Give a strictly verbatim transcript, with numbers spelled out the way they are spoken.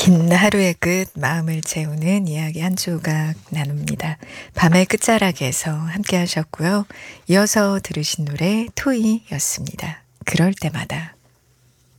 긴 하루의 끝 마음을 채우는 이야기 한 조각 나눕니다. 밤의 끝자락에서 함께 하셨고요. 이어서 들으신 노래 토이였습니다. 그럴 때마다.